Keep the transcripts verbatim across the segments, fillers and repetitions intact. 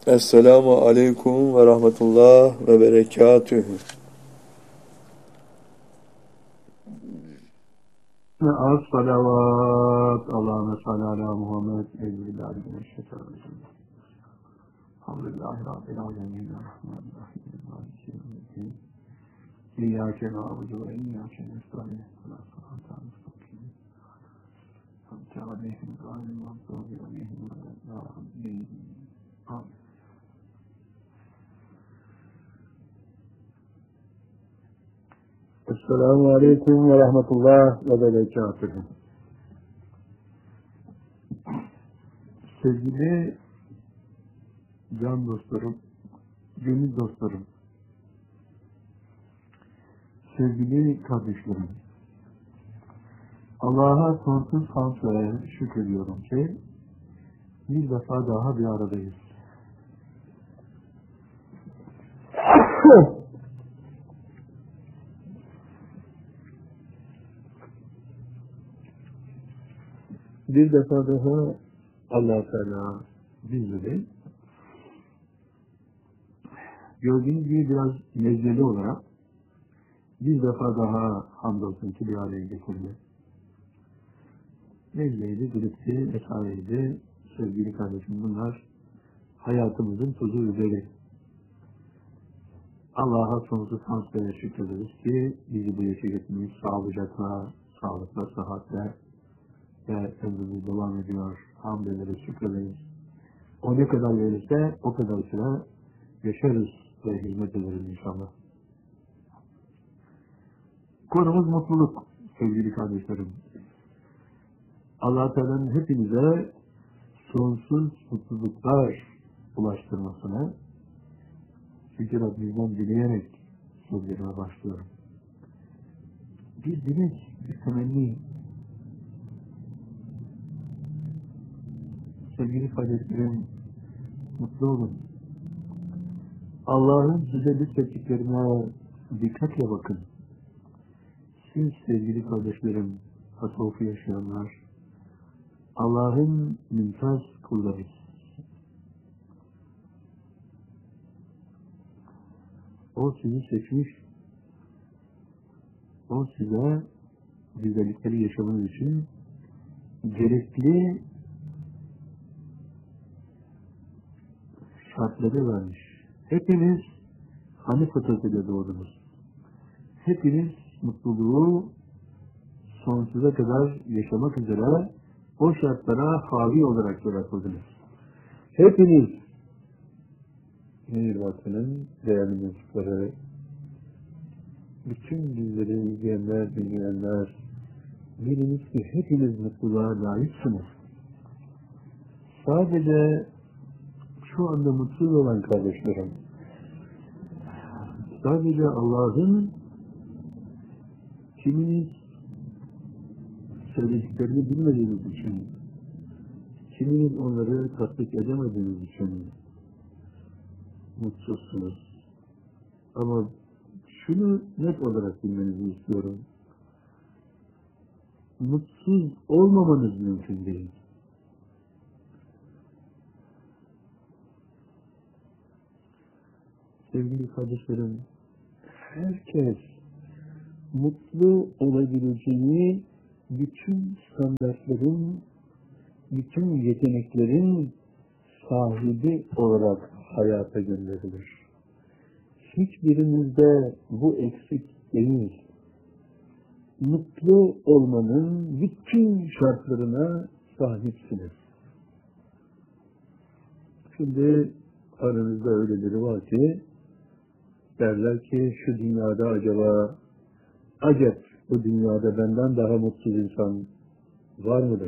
Esselamu aleyküm ve rahmetullah ve berekatühü. Az salavat, Allahümme salli ala Muhammed, Eyyübillahi mineşşeytanirracim. Elhamdülillahi Rabbil alemin, Rahmanirrahim, Maliki yevmiddin. İyyâke na'budu ve iyyâke nestaîn. Sıratal müstakîm. Hamdü aleyhim gâyril mağdûbi aleyhim veleddâllîn. Amin. Esselamu aleyküm ve rahmetullah ve berekatühü. Sevgili can dostlarım, gönül dostlarım, sevgili kardeşlerim, Allah'a sonsuz hamd ve şükrediyorum ki bir defa daha bir aradayız. Bir defa daha Allah-u Teala bizleri gördüğünüz gibi biraz nezleli olarak bir defa daha hamdolsun ki bir araya getirdi. Nezleydi, gripti, vesaireydi. Sevgili kardeşim, bunlar hayatımızın tuzu üzeri. Allah'a sonsuz hamd ve şükrederiz ki bizi bu yaşa getirmiş sağlıcakla, sağlıkla, sıhhatle ve ömrümüz devam ediyor. Hamd ederiz, şükrederiz. O ne kadar verirse o kadar süre yaşarız ve hizmet ederiz inşallah. Konumuz mutluluk sevgili kardeşlerim. Allah-u Teala'nın hepinize sonsuz mutluluklar ulaştırmasını Yüce Rabbimizden dileyerek sözlerime başlıyorum. Bir dilek, bir temenni. Sevgili kardeşlerim, mutlu olun. Allah'ın size lütfettiklerine dikkatle bakın. Siz sevgili kardeşlerim, tasavvufu yaşayanlar, Allah'ın mümtaz kulları. O sizi seçmiş, o size güzellikleri yaşamanız için gerekli şartları vermiş. Hepiniz hani fıtratıyla doğdunuz. Hepiniz mutluluğu sonsuza kadar yaşamak üzere o şartlara havi olarak yaratıldınız. Hepiniz Mihvat'ın değerli mensupları, bütün bizleri izleyenler, dinleyenler, biliniz ki hepiniz mutluluğa layıksınız. Sadece şu anda mutsuz olan kardeşlerim, sadece Allah'ın kiminiz söylediklerini bilmediğiniz için, kiminiz onları tatbik edemediğiniz için mutsuzsunuz. Ama şunu net olarak bilmenizi istiyorum. Mutsuz olmamanız mümkün değil. Sevgili kardeşlerim, herkes mutlu olabileceğini bütün standartların, bütün yeteneklerin sahibi olarak hayata gönderilir. Hiçbirinizde bu eksik değil. Mutlu olmanın bütün şartlarına sahipsiniz. Şimdi aranızda öyleleri var ki derler ki şu dünyada acaba acep bu dünyada benden daha mutsuz insan var mıdır?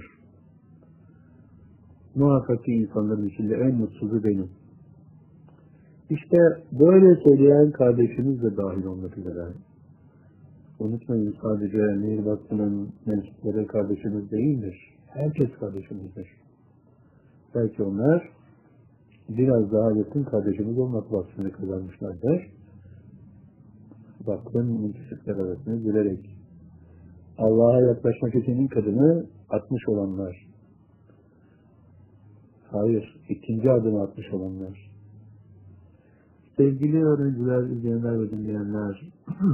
Muhakkak ki insanların içinde en mutsuzu benim. İşte böyle söyleyen kardeşiniz de dahil olmak üzere. Unutmayın, sadece Nehir Vakfı'nın mensupları kardeşiniz değildir. Herkes kardeşimizdir. Belki onlar biraz daha yakın kardeşimiz olmak vasfını kazanmışlardır. Vakfın müntesipler arasına girerek Allah'a yaklaşmak için ilk adımı atmış olanlar. Hayır, ikinci adımı atmış olanlar. Sevgili öğrenciler, izleyenler ve dinleyenler,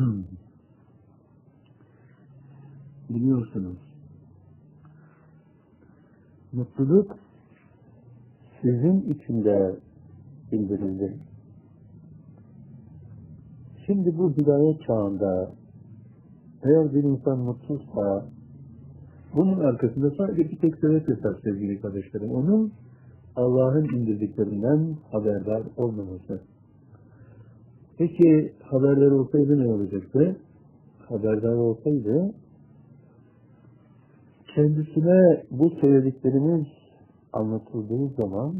biliyorsunuz, mutluluk sizin içinde bildirildi. Şimdi bu hidayet çağında eğer bir insan mutsuzsa bunun arkasında sadece bir tek sebep yatar sevgili kardeşlerim. Onun Allah'ın indirdiklerinden haberdar olmaması. Peki haberdar olsaydı ne olacaktı? Haberdar olsaydı kendisine bu söylediklerimiz anlatıldığı zaman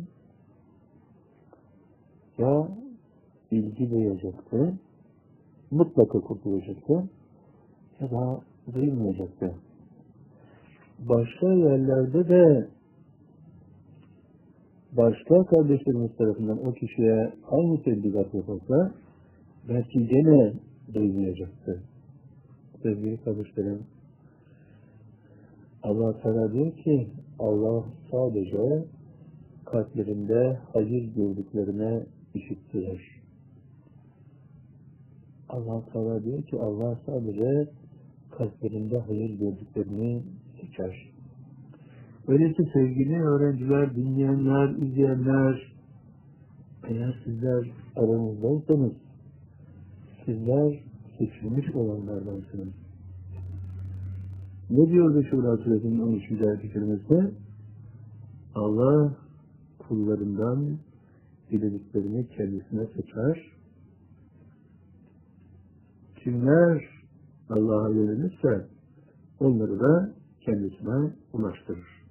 ya ilgi duyacaktı, mutlaka kurtulacaktı ya da duymayacaktı. Başka yerlerde de başka kardeşlerimiz tarafından o kişiye aynı tebligat yapılsa belki gene duymayacaktı. Sevgili kardeşlerim, Allah Teala diyor ki Allah sadece kalplerinde hayır gördüklerine işittirir. Allah Teala diyor ki Allah sadece kalplerinde hayır gördüklerini seçer. Öyleyse sevgili öğrenciler, dinleyenler, izleyenler, eğer sizler aranızdaysanız, sizler seçilmiş olanlardansınız. Ne diyor Beşşura Suresinin on üçüncü ayet-i kerimesinde? Allah kullarından dilediklerini kendisine seçer. Kimler Allah'a yönelirse onları da kendisine ulaştırır.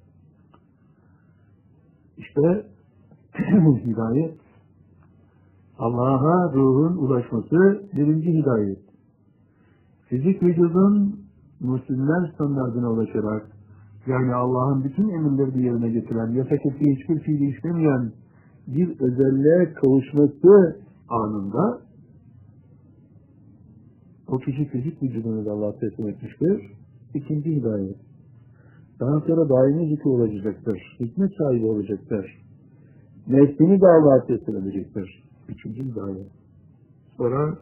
İşte hidayet, Allah'a ruhun ulaşması birinci hidayet. Fizik vücudun Müslüman standartına ulaşarak, yani Allah'ın bütün emirlerini yerine getiren, yasak ettiği hiçbir fiili işlemeyen bir özelliğe kavuşması anında o kişi fizik vücudunu da Allah'a teslim etmiştir. İkinci hidayet. Daha sonra daimi zikri olacaktır. Hikmet sahibi olacaktır. Nefsini de Allah'a teslim edecektir. Üçüncü hidayet. Sonra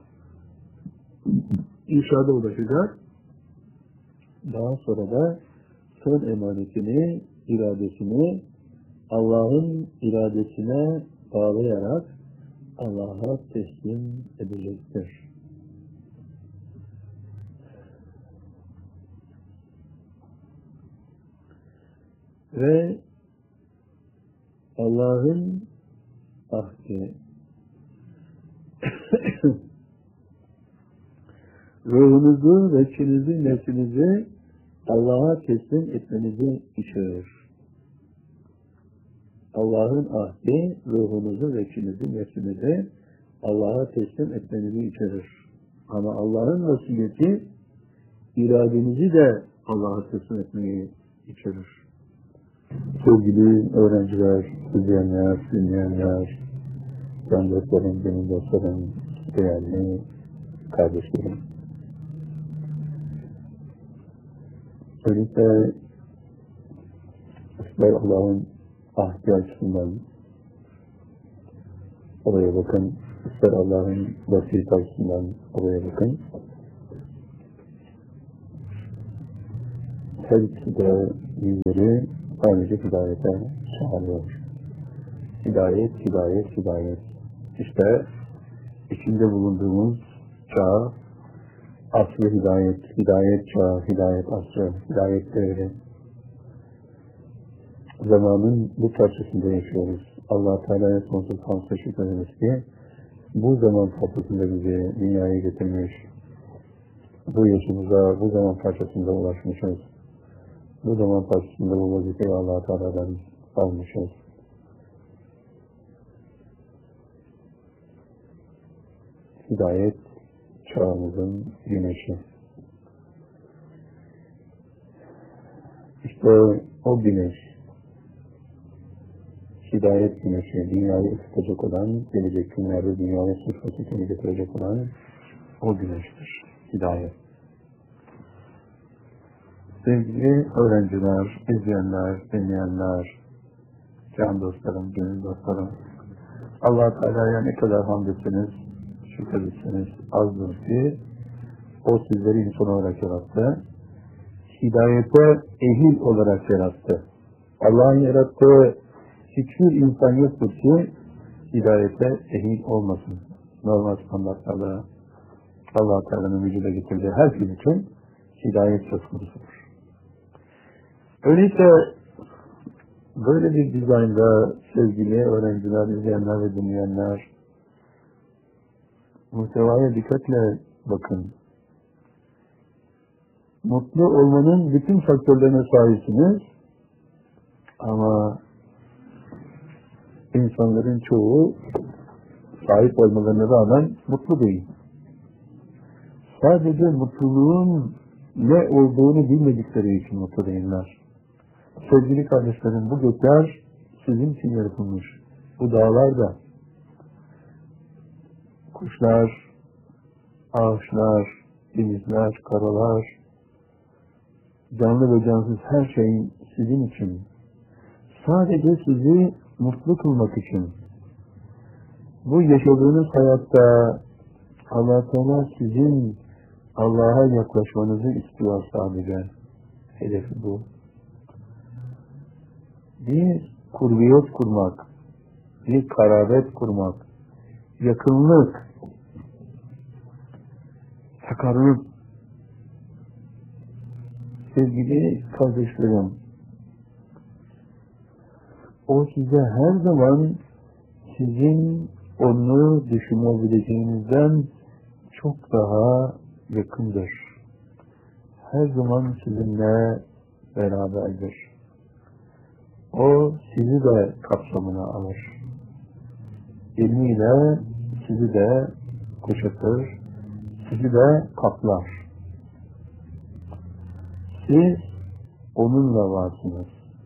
irşada ulaşacak. Daha sonra da son emanetini, iradesini Allah'ın iradesine bağlayarak Allah'a teslim edecektir. Ve Allah'ın ahdi ruhunuzu, veçinizi, nefsinizi Allah'a teslim etmenizi içerir. Allah'ın ahdi ruhunuzu, veçinizi, nefsinizi Allah'a teslim etmenizi içerir. Ama Allah'ın vasiyeti iradenizi de Allah'a teslim etmeyi içerir. Sevgili öğrenciler, izleyenler, dinleyenler, can dostlarım, benim dostlarım, değerli kardeşlerim. Öyleyse ister Allah'ın ahdi açısından oraya bakın, ister Allah'ın vasiyeti açısından oraya bakın. Her ikisi de bizleri sadece hidayete çağırıyor. Hidayet, hidayet, hidayet. İşte içinde bulunduğumuz çağ, aslı hidayet, hidayet çağı, hidayet asrı, hidayet devri. Zamanın bu parçasında yaşıyoruz. Allah Teala'ya sonsuz hamd teşekkür ederiz ki bu zaman parçasında bizi dünyaya getirmiş, bu yaşımıza, bu zaman parçasında ulaşmışız. Bu zaman parçasında bu vazifeyi Allah Teala'dan almışız. Hidayet çağımızın güneşi. İşte o güneş, hidayet güneşi, dünyayı ısıtacak olan, gelecek günlerde dünyaya sırf vasitini getirecek olan o güneştir. Hidayet. Sevgili öğrenciler, izleyenler, dinleyenler, can dostlarım, gönül dostlarım, Allah Teala'ya ne kadar hamd etseniz, şükrederseniz azdır ki o sizleri insan olarak yarattı. Hidayete ehil olarak yarattı. Allah'ın yarattığı hiçbir insan yoktur ki hidayete ehil olmasın. Normal standartlarda Allah Teala'nın vücuda getirdiği herkes için hidayet söz konusudur. Öyleyse böyle bir dizaynda sevgili öğrenciler, izleyenler ve dinleyenler, muhtevaya dikkatle bakın. Mutlu olmanın bütün faktörlerine sahipsiniz ama insanların çoğu sahip olmalarına rağmen mutlu değil. Sadece mutluluğun ne olduğunu bilmedikleri için mutlu değiller. Sevgili kardeşlerim, bu gökler sizin için yaratılmış. Bu dağlar da, kuşlar, ağaçlar, denizler, karalar, canlı ve cansız her şey sizin için. Sadece sizi mutlu kılmak için. Bu yaşadığınız hayatta Allah Teala sizin Allah'a yaklaşmanızı istiyor sadece. Hedefi bu. Bir kurbiyet kurmak, bir karabet kurmak, yakınlık, takarrub. Sevgili kardeşlerim, o size her zaman sizin onu düşünebileceğinizden çok daha yakındır. Her zaman sizinle beraberdir. O sizi de kapsamına alır. İlmiyle sizi de kuşatır, sizi de kaplar. Siz onunla varsınız.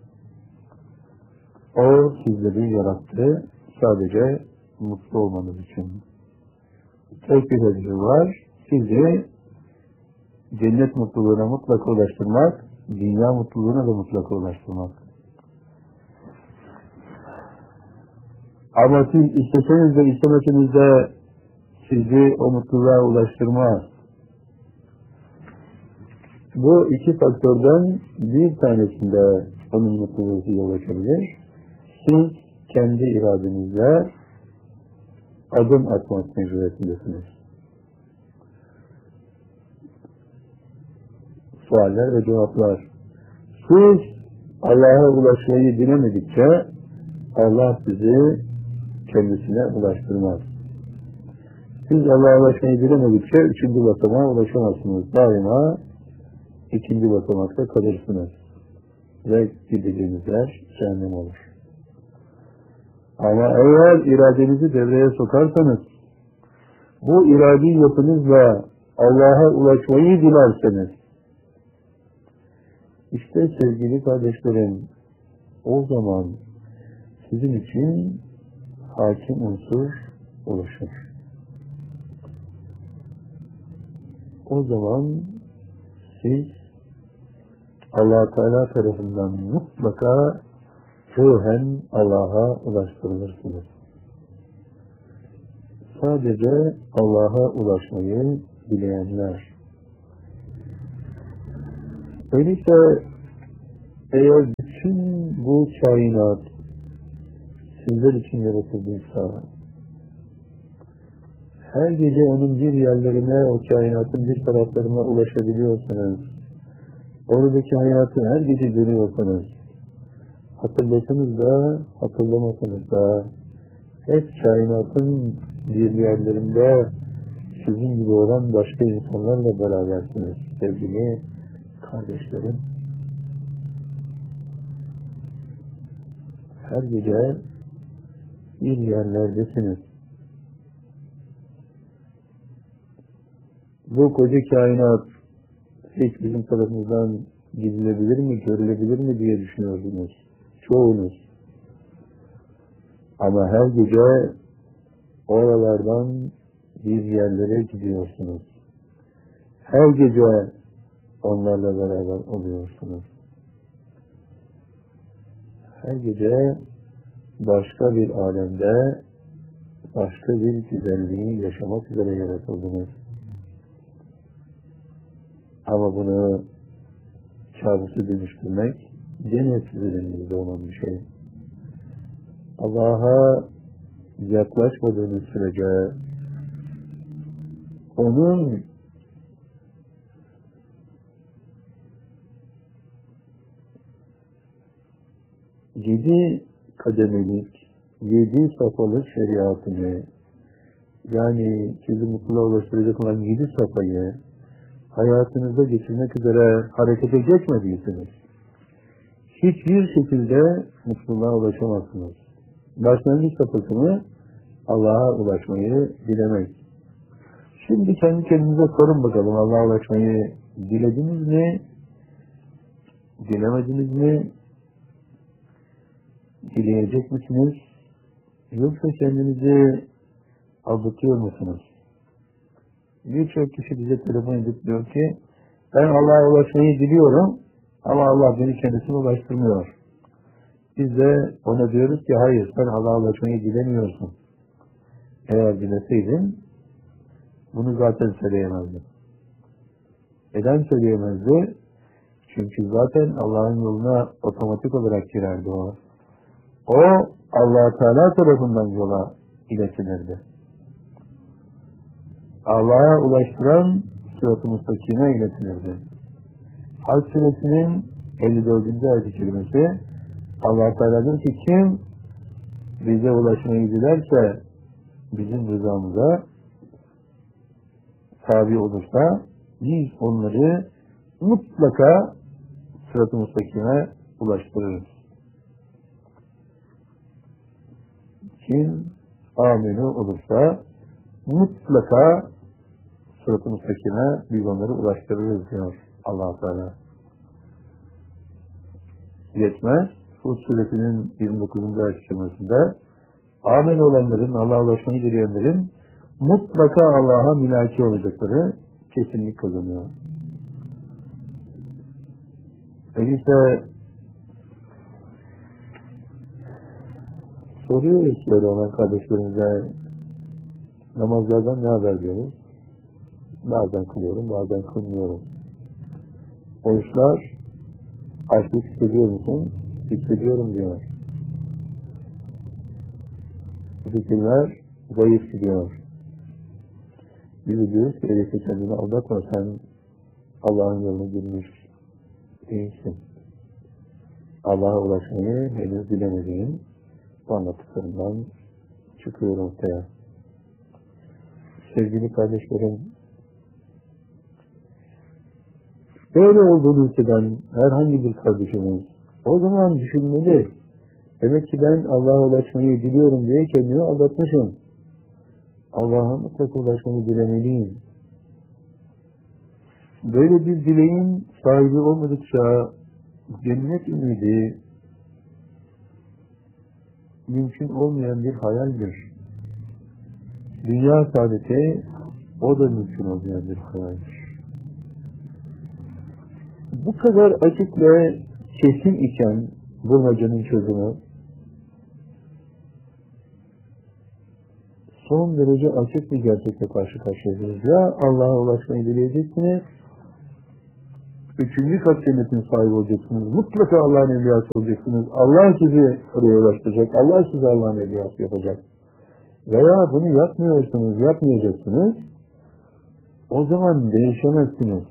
O sizleri yarattı sadece mutlu olmanız için. Tek bir hedefi var, sizi cennet mutluluğuna mutlaka ulaştırmak, dünya mutluluğuna da mutlaka ulaştırmak. Ama siz isteseniz de istemeseniz de sizi o mutluluğa ulaştırmaz. Bu iki faktörden bir tanesinde onun mutluluğu size ulaşabilir. Siz kendi iradenizle adım atmak mecburiyetindesiniz. Sualler ve cevaplar. Siz Allah'a ulaşmayı bilemedikçe Allah sizi kendisine ulaştırmaz. Siz Allah'a ulaşmayı bilemedikçe üçüncü basamağa ulaşamazsınız. Daima ikinci basamakta kalırsınız. Ve gideceğiniz yer cehennem olur. Ama eğer iradenizi devreye sokarsanız, bu iradi yapınızla Allah'a ulaşmayı dilerseniz, işte sevgili kardeşlerim, o zaman sizin için hakim unsur oluşur. O zaman siz Allah Teala tarafından mutlaka ruhen Allah'a ulaştırılırsınız. Sadece Allah'a ulaşmayı dileyenler. Öyleyse eğer bütün bu kainat sizler için yaratıldıysa, her gece onun bir yerlerine, o kainatın bir taraflarına ulaşabiliyorsanız, oradaki hayatı her gece görüyorsanız, hatırlasanız da, hatırlamasanız da, hep kainatın bir yerlerinde sizin gibi olan başka insanlarla berabersiniz sevgili kardeşlerim. Her gece bir yerlerdesiniz. Bu koca kainat hiç bizim tarafımızdan gidilebilir mi, görülebilir mi diye düşünüyorsunuz. Çoğunuz. Ama her gece oralardan bir yerlere gidiyorsunuz. Her gece onlarla beraber oluyorsunuz. Her gece başka bir alemde başka bir güzelliği yaşamak üzere yaratıldınız. Ama bunu kabusu dönüştürmek gene sizin elinizde olan bir şey. Allah'a yaklaşmadığınız sürece onun yedi kademelik, yedi safhalı şeriatını, yani sizi mutluluğa ulaştıracak olan yedi safhayı hayatınızda geçirmek üzere harekete geçmediyseniz, hiçbir şekilde mutluluğa ulaşamazsınız. Başlangıç safhasını Allah'a ulaşmayı dilemek. Şimdi kendi kendinize sorun bakalım, Allah'a ulaşmayı dilediniz mi? Dilemediniz mi? Dileyecek misiniz? Yoksa kendinizi aldatıyor musunuz? Birçok kişi bize telefon edip diyor ki, ben Allah'a ulaşmayı diliyorum ama Allah beni kendisine ulaştırmıyor. Biz de ona diyoruz ki, hayır, sen Allah'a ulaşmayı dilemiyorsun. Eğer dileseydin bunu zaten söyleyemezdin. Neden söyleyemezdi? Çünkü zaten Allah'ın yoluna otomatik olarak girerdi o. O Allah Teala tarafından yola iletilirdi. Allah'a ulaştıran sırat-ı müstakime iletilirdi. Hac suresinin elli dördüncü ayet-i kerimesi, Allah Teala diyor ki, kim bize ulaşmayı dilerse bizim rızamıza tabi olursa biz onları mutlaka sırat-ı müstakime ulaştırırız. Kim aminu olursa mutlaka sırat-ı müstakime biz onları ulaştırırız diyor Allah Teala. Yetmez. Hud suresinin yirmi dokuzuncu ayet kerimesinde amel olanların, Allah'a ulaşmayı dileyenlerin mutlaka Allah'a mülaki olacakları kesinlik kazanıyor. Öyleyse soruyoruz böyle olan kardeşlerimize, namazlardan ne haber diyoruz? Bazen kılıyorum, bazen kılmıyorum. Oruçlar, açlık hissediyor musun? Hissediyorum diyor. Zikirler zayıf gidiyor. Biz de diyoruz ki, öyleyse kendini aldatma, sen Allah'ın yoluna girmiş değilsin. Allah'a ulaşmayı henüz bilemediğin bu anlattıklarından çıkıyor ortaya. Sevgili kardeşlerim, böyle olduğunu hisseden herhangi bir kardeşimiz o zaman düşünmeli. Demek ki ben Allah'a ulaşmayı diliyorum diye kendimi aldatmışım. Allah'a mutlaka ulaşmayı dilemeliyim. Böyle bir dileğin sahibi olmadıkça cennet ümidi mümkün olmayan bir hayaldir. Dünya saadeti o da mümkün olmayan bir hayaldir. Bu kadar açık ve kesin iken bulmacanın çözümü son derece açık bir gerçekle karşı karşıyayız. Ya Allah'a ulaşmayı dileyeceksiniz, üçüncü kat cennetin sahibi olacaksınız, mutlaka Allah'ın evliyası olacaksınız, Allah sizi oraya ulaştıracak, Allah sizi Allah'ın evliyası yapacak. Veya bunu yapmıyorsunuz, yapmayacaksınız, o zaman değişemezsiniz.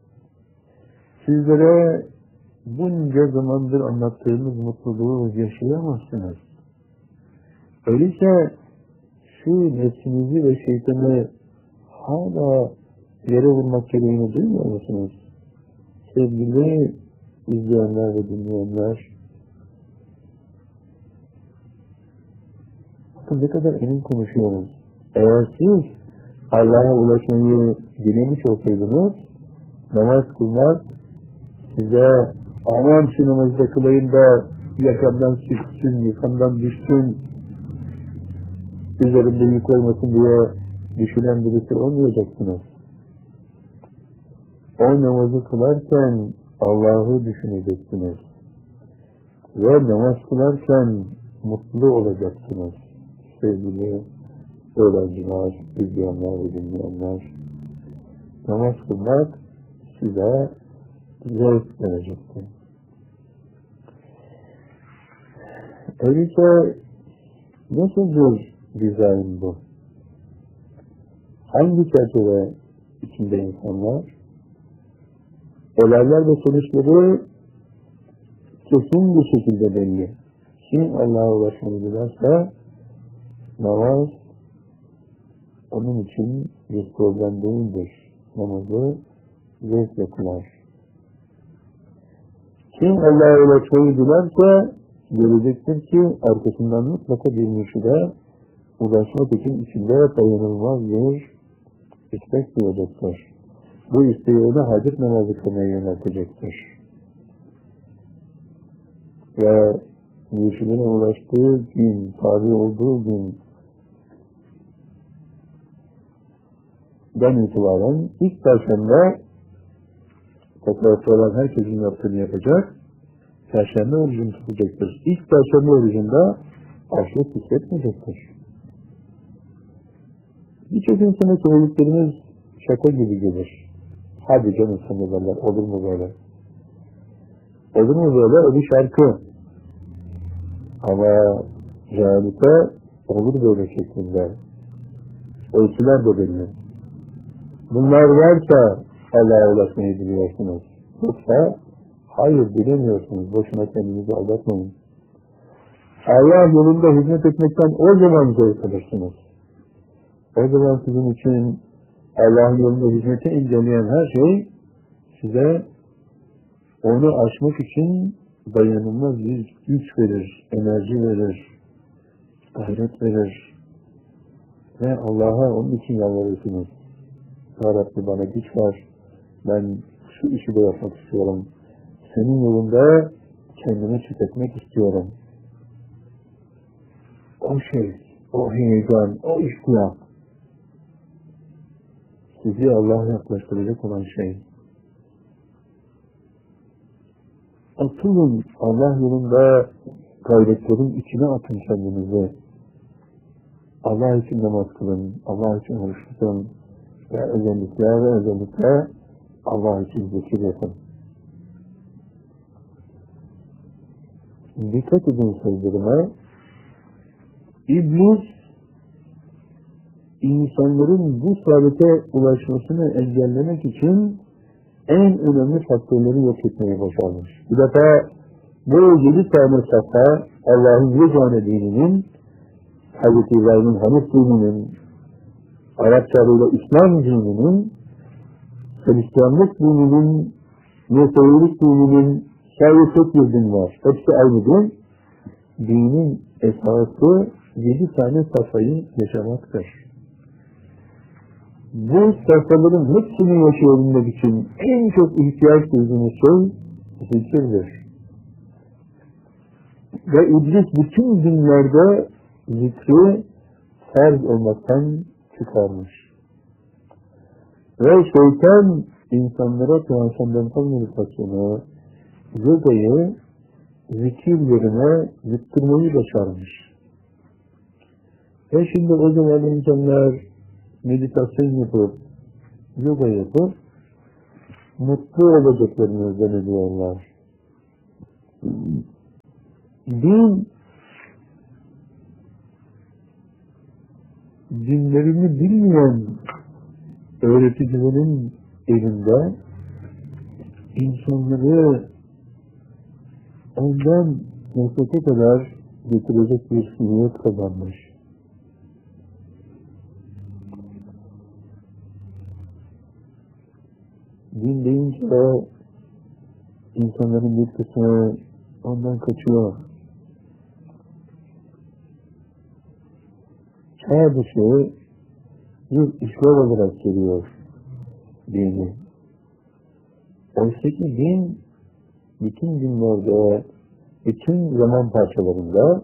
Sizlere bunca zamandır anlattığımız mutluluğu yaşayamazsınız. Öyleyse şu nefsinizi ve şeytanı hala yere vurmak gereğini duymuyor musunuz? Sevgili izleyenler ve dinleyenler, bakın ne kadar emin konuşuyoruz. Eğer siz Allah'a ulaşmayı dilemiş olsaydınız, namaz kılmaz, size aman şu namazda kılayım da yakamdan çıksın, yakamdan düşsün, üzerimde yük olmasın diye düşünen birisi olmayacaksınız. O namazı kılarken Allah'ı düşüneceksiniz. Ve namaz kılarken mutlu olacaksınız sevgili öğrenciler, izleyenler ve dinleyenler, namaz kılmak size zevk verecektir. Öyleyse nasıl bir dizayn bu? Hangi çerçeve içinde insanlar? Olaylar ve sonuçları kesin bir şekilde belli. Kim Allah'a ulaşmayı dilerse namaz onun için bir problem değildir. Namazı zevkle kılar. Kim Allah'a ulaşmayı dilerse görecektir ki arkasından mutlaka bir mürşide ulaşmak için içinde dayanılmaz bir istek duyacaktır. Bu isteği ona hacet namazı kılmaya yöneltecektir. Ve mürşidine ulaştığı gün, tabi olduğu gün den itibaren ilk perşembe toprakta olan herkesin yaptığını yapacak, perşembe orucunu tutacaktır. İlk perşembe orucunda açlık hissetmeyecektir. Birçok insana söylediklerimiz şaka gibi gelir. Hadi canım sen de derler, olur mu böyle? Olur mu böyle? O bir şarkı. Ama realite olur böyle şeklinde. Ölçüler de belli. Bunlar varsa Allah'a ulaşmayı biliyorsunuz. Yoksa hayır bilemiyorsunuz. Boşuna kendinizi aldatmayın. Allah yolunda hizmet etmekten o zaman zevk alırsınız. O zaman sizin için Allah'ın yolunda hizmeti engelleyen her şey size onu aşmak için dayanılmaz bir güç verir, enerji verir, gayret verir. Ve Allah'a onun için yalvarırsınız. Ya Rabbi bana güç ver, ben şu işi de yapmak istiyorum. Senin yolunda kendimi tüketmek istiyorum. O şey, o heyecan, o ihtiyat sizi Allah'a yaklaştıracak olan şey. Atılın Allah yolunda gayretlerin içine atın kendinizi. Allah için namaz kılın, Allah için oruç tutun ve özellikle ve özellikle Allah için zikir yapın. Dikkat edin sözlerime. İblis insanların bu saadete ulaşmasını engellemek için en önemli faktörleri yok etmeyi başarmış. Bir defa bu yedi tane safa Allah'ın yegane dininin, Hazreti İbrahim'in Hanif dininin, Arapça adıyla İslam dininin, Hristiyanlık dininin, Mesihlik dininin sadece tek bir din var. Hepsi aynı din. Dinin esası yedi tane safayı yaşamaktır. Bu safhaların hepsini yaşayabilmek için en çok ihtiyaç duyduğunuz şey zikirdir. Ve İblis bütün dinlerde zikri farz olmaktan çıkarmış. Ve şeytan insanlara transandantal meditasyonu, yogayı zikir yerine yıktırmayı başarmış. Ve şimdi o zaman insanlar meditasyon yapıp, yoga yapıp, mutlu olacaklarını zannediyorlar. Din, dinlerini bilmeyen öğreticilerin elinde insanları ondan nefrete kadar getirecek bir niyet kazanmış. Din deyince insanların bir kısmı ondan kaçıyor. Çağ dışı bir işler olarak geliyor dini. Oysa ki din bütün günlerde, bütün zaman parçalarında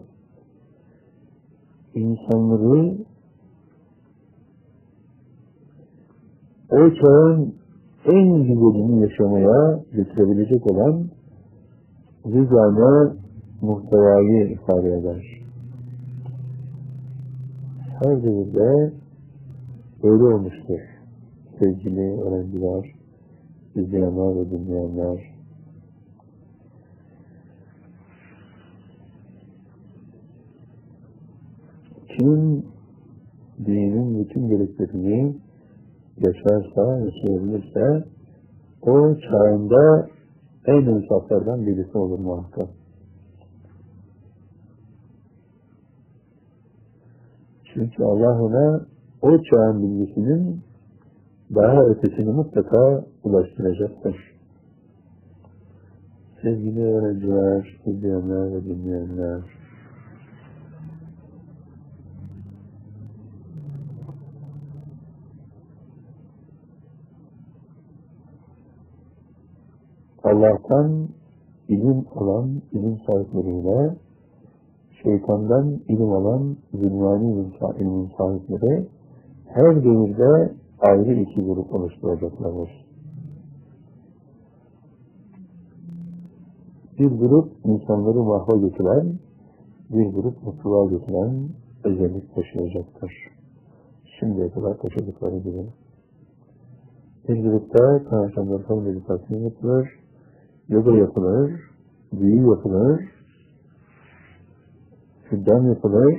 insanları o çağın en güzelini yaşamaya getirebilecek olan düzane muhtevayı ifade eder. her devirde böyle olmuştur. Sevgili öğrenciler, izleyenler ve dinleyenler. Kim dinin bütün gereklerini yaşarsa, yaşayabilirse o çağında en insaflardan birisi olur muhakkak. Çünkü Allah ona o çağın bilgisinin daha ötesini mutlaka ulaştıracaktır. Sevgili öğrenciler, izleyenler ve dinleyenler, Allah'tan ilim alan ilim sahipleriyle şeytandan ilim alan zülmani ilim sahipleri her devirde ayrı iki grup oluşturacaklardır. Bir grup insanları mahva götüren, bir grup mutluluğa götüren özellik taşıyacaktır. Şimdiye kadar taşıdıkları gibi. Bir grupta Tanrı'nın meditasyon yapılır, yoga yapılır, büyü yapılır, hüddam yapılır,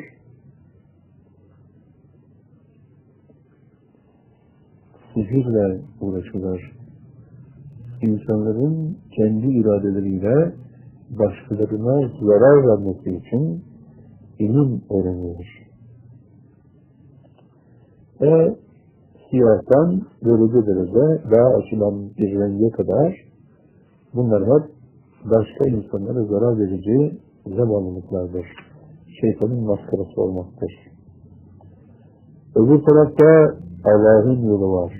sihirle uğraşılır. İnsanların kendi iradeleriyle başkalarına zarar vermesi için ilim öğrenilir. Ve siyahtan derece derece daha açılan bir renge kadar bunlar hep başka insanlara zarar verici zamanlılıklardır. Şeytanın maskarası olmaktır. Öbür tarafta Allah'ın yolu var.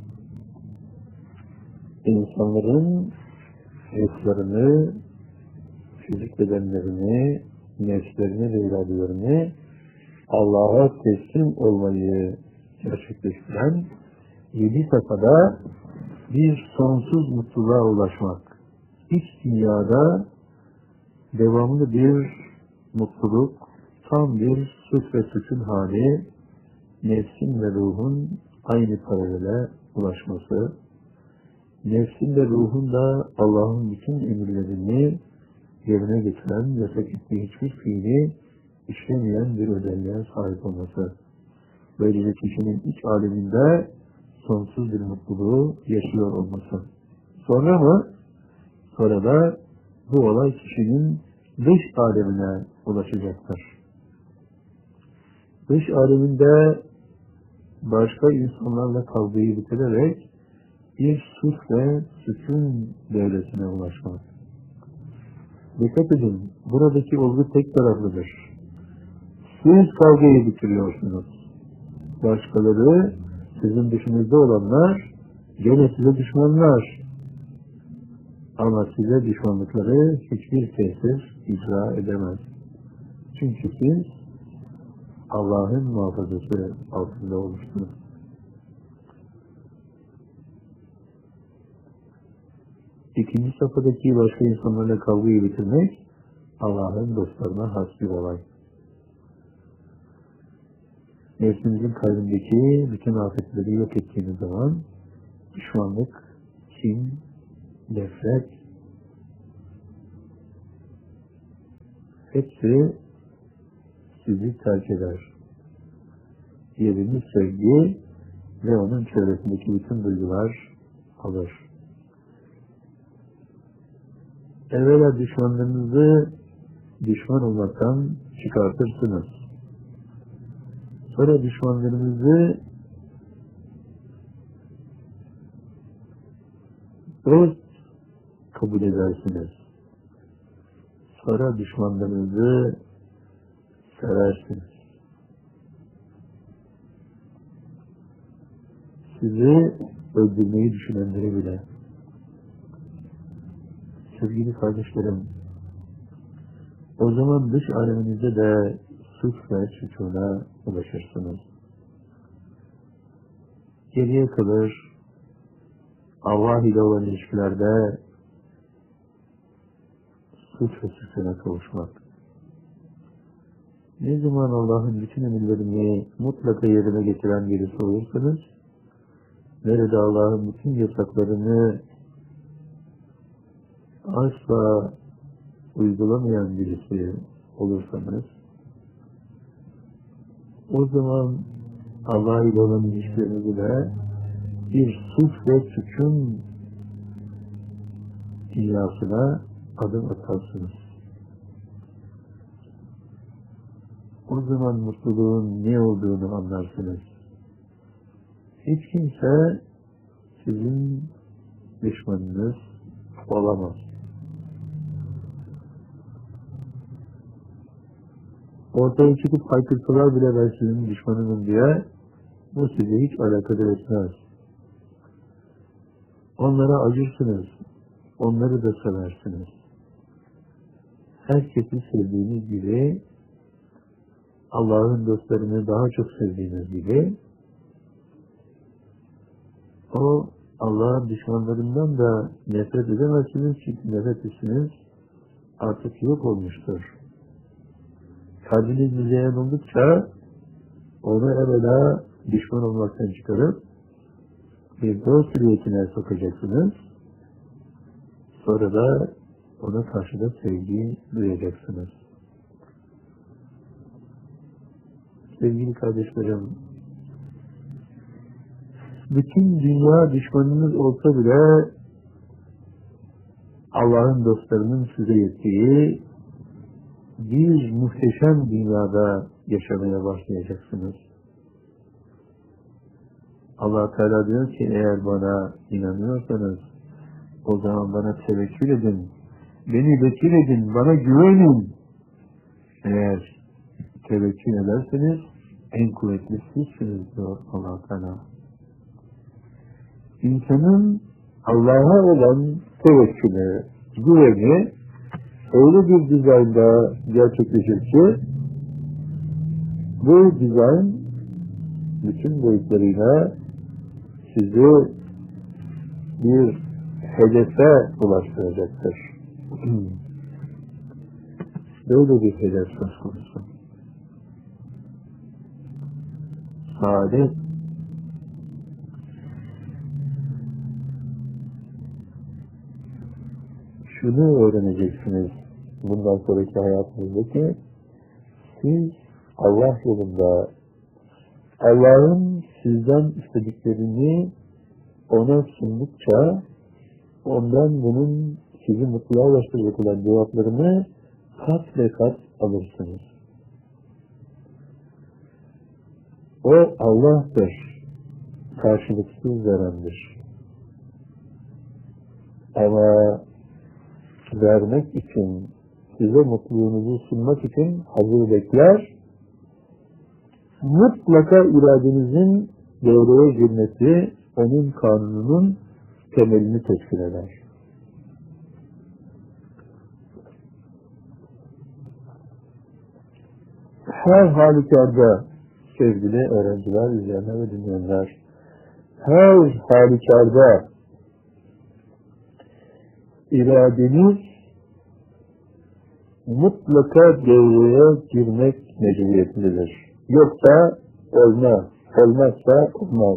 İnsanların hırslarını, fizik bedenlerini, nefslerini ve iradelerini Allah'a teslim olmayı gerçekleştiren yedi safhada bir sonsuz mutluluğa ulaşmak. İç dünyada devamlı bir mutluluk, tam bir süt ve sütün hali, nefsin ve ruhun aynı paralele ulaşması, nefsin ve ruhun da Allah'ın bütün emirlerini yerine getiren, yasak ettiği hiçbir fiili işlemeyen bir özelliğe sahip olması. Böylece kişinin iç aleminde sonsuz bir mutluluğu yaşıyor olması. Sonra mı? Sonra da bu olay kişinin dış alemine ulaşacaktır. Dış aleminde başka insanlarla kavgayı bitirerek bir sulh ve sükun devletine ulaşmak. Dikkat edin, buradaki olgu tek taraflıdır. Siz kavgayı bitiriyorsunuz. Başkaları, sizin dışınızda olanlar, gene size düşmanlar. Ama size düşmanlıkları hiçbir tesir icra edemez. Çünkü siz Allah'ın muhafazası altında olmuşsunuz. İkinci safhadaki başka insanlarla kavgayı bitirmek Allah'ın dostlarına has bir olay. Nefsinizin kalbindeki bütün afetleri yok ettiğiniz zaman düşmanlık, kin, nefret hepsi sizi terk eder. Yerini sevgi ve onun çevresindeki bütün duygular alır. Evvela düşmanlarınızı düşman olmaktan çıkartırsınız. Sonra düşmanlarınızı dost kabul edersiniz. Sonra düşmanlarınızı seversiniz. Sizi öldürmeyi düşünenleri bile. Sevgili kardeşlerim, o zaman dış aleminizde de suç ve sükûna ulaşırsınız. Geriye kalır, Allah ile olan ilişkilerde suç ve sükûna kavuşmak. Ne zaman Allah'ın bütün emirlerini mutlaka yerine getiren birisi olursanız, nerede Allah'ın bütün yasaklarını asla uygulamayan birisi olursanız, o zaman Allah ile olan ilişkilerinizi de bir suç ve suçun dünyasına adım atarsınız. O zaman mutluluğun ne olduğunu anlarsınız. Hiç kimse sizin düşmanınız olamaz. Ortaya çıkıp haykırsalar bile ben sizin düşmanınım diye, bu size hiç alakadar etmez. Onlara acırsınız, onları da seversiniz. Herkesi sevdiğiniz gibi, Allah'ın dostlarını daha çok sevdiğiniz gibi, o Allah'ın düşmanlarından da nefret edemezsiniz, çünkü nefret etsiniz artık yok olmuştur. Kalbiniz müzeyen oldukça onu evvela düşman olmaktan çıkarıp bir dost hürriyetine sokacaksınız. Sonra da ona karşı da sevgi duyacaksınız. Sevgili kardeşlerim, bütün dünya düşmanınız olsa bile Allah'ın dostlarının size yettiği bir muhteşem dünyada yaşamaya başlayacaksınız. Allah Teala diyor ki, eğer bana inanıyorsanız o zaman bana tevekkül edin, beni vekil edin, bana güvenin. Eğer tevekkül ederseniz en kuvvetli sizsiniz diyor Allah Teala. İnsanın Allah'a olan tevekkülü, güveni öyle bir dizaynda gerçekleşir ki, bu dizayn bütün boyutlarıyla sizi bir hedefe ulaştıracaktır. Böyle bir hedef söz konusu. Saadet, şunu öğreneceksiniz bundan sonraki hayatınızdaki, siz Allah yolunda Allah'ın sizden istediklerini ona sundukça ondan bunun sizi mutluluğa ulaştıracak olan cevaplarını kat ve kat alırsınız. O Allah'tır, karşılıksız verendir. Ama vermek için, size mutluluğunuzu sunmak için hazır bekler, mutlaka iradenizin devreye girmesi onun kanununun temelini teşkil eder. Her halükarda sevgili öğrenciler, izleyenler ve dinleyenler, her halükarda iradeniz mutlaka devreye girmek mecburiyetindedir. Yoksa olmaz. Olmazsa olmaz.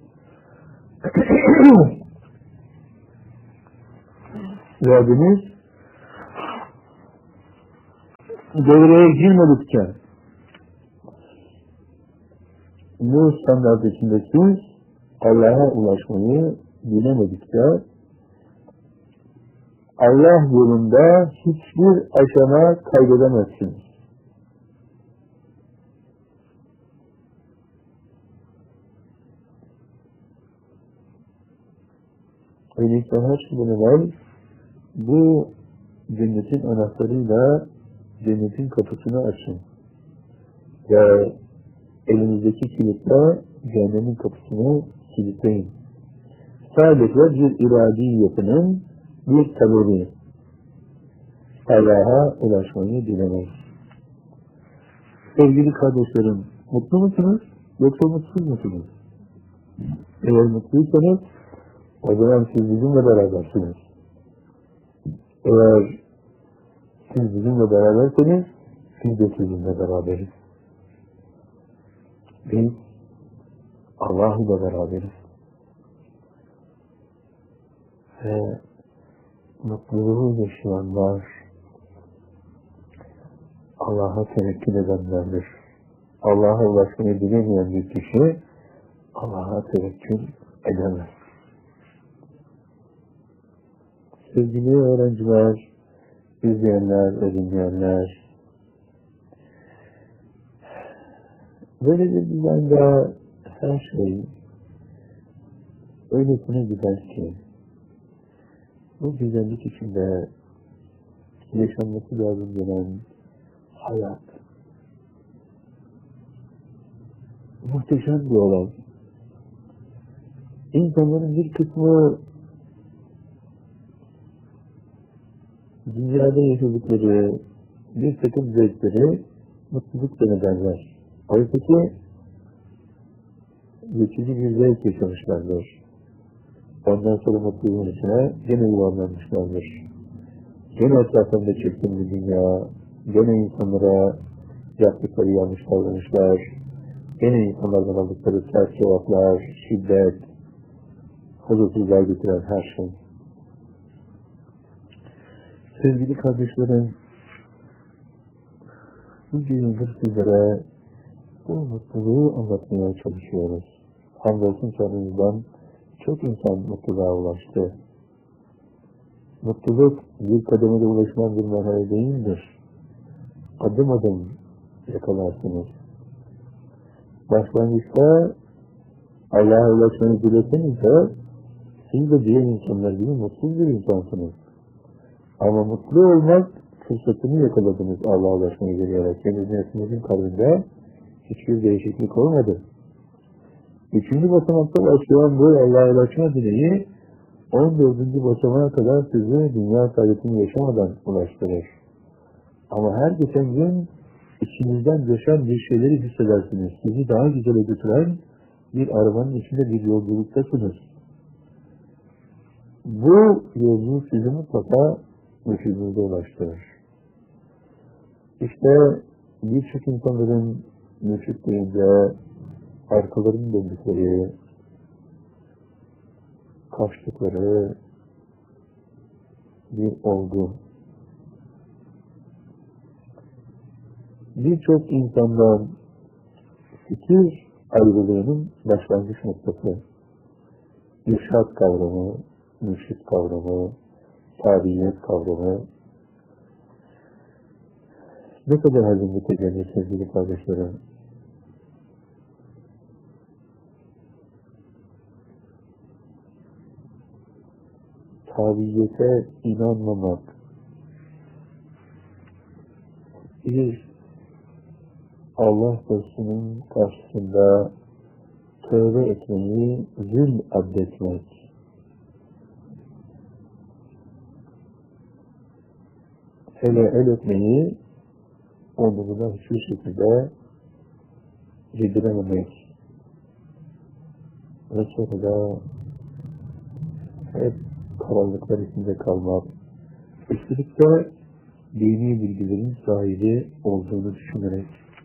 İradeniz devreye girmedikçe bu standart içinde siz Allah'a ulaşmayı bilemedikçe Allah yolunda hiçbir aşama kaydedemezsiniz. Öyleyse her şeyden evvel bu cennetin anahtarıyla cennetin kapısını açın. Ve elinizdeki kilitle cehennemin kapısını kilitleyin. Sadece bir iradi yapının bir talebi. Allah'a ulaşmayı dilemek. Sevgili kardeşlerim, mutlu musunuz? Yoksa mutsuz musunuz? Eğer mutluysanız o zaman siz bizimle berabersiniz. Eğer siz bizimle beraberseniz Biz de sizinle beraberiz. Biz Allah ile beraberiz. Ve mutluluğu yaşayanlar Allah'a tevekkül edenlerdir. Allah'a ulaşmayı bilemeyen bir kişi Allah'a tevekkül edemez. Sevgili öğrenciler, izleyenler ve dinleyenler, böyle bir düzende her şey öylesine gider ki, bu güzellik içinde yaşanması lazım gelen hayat muhteşem bir olay. İnsanların bir kısmı dünyada yaşadıkları bir takım zevkleri mutluluk zannederler. Oysa ki geçici bir zevk yaşamışlardır. Ondan sonra mutluluğun içine gene yuvarlanmışlardır. Gene etrafında çektiğim bir dünya, gene insanlara yaptıkları yanlış davranışlar, gene insanlardan aldıkları sert cevaplar, şiddet, huzursuzluğa getiren her şey. Sevgili kardeşlerim, bu yıldır sizlere bu mutluluğu anlatmaya çalışıyoruz. Hamdolsun çağrımızdan çok insan mutluluğa ulaştı. Mutluluk bir kademede ulaşılan bir merhale değildir. Adım adım yakalarsınız. Başlangıçta Allah'a ulaşmayı dileseniz de siz de diğer insanlar gibi mutsuz bir insansınız. Ama mutlu olmak fırsatını yakaladınız Allah'a ulaşmayı dileyerek. Henüz nefsinizin kalbinde hiçbir değişiklik olmadı. Üçüncü basamakta başlayan bu Allah'a ulaşma dileği on dördüncü basamağa kadar sizi dünya saadetini yaşamadan ulaştırır. Ama her geçen gün içinizden coşan bir şeyleri hissedersiniz. Sizi daha güzele götüren bir arabanın içinde bir yolculuktasınız. Bu yolculuk sizi mutlaka müşkülünüze ulaştırır. İşte birçok insanların müşkül deyince arkalarını döndükleri, kaçtıkları bir olgu. Birçok insandan fikir ayrılığının başlangıç noktası, irşad kavramı, mürşit kavramı, tabiyet kavramı ne kadar hazırlık tecelli sevgili kardeşlerim. Tabiyete inanmamak, bir Allah dostunun karşısında tövbe etmeyi zül addetmek, hele el öpmeyi onuruna hiçbir şekilde yedirememek ve sonra da hep karanlıklar içinde kalmak, üstelik de dini bilgilerin sahibi olduğunu düşünerek.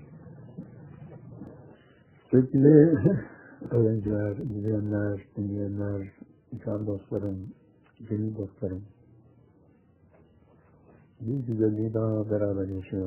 Sevgili öğrenciler, izleyenler, dinleyenler, can dostlarım, gönül dostlarım, bir güzelliği daha beraber yaşıyoruz.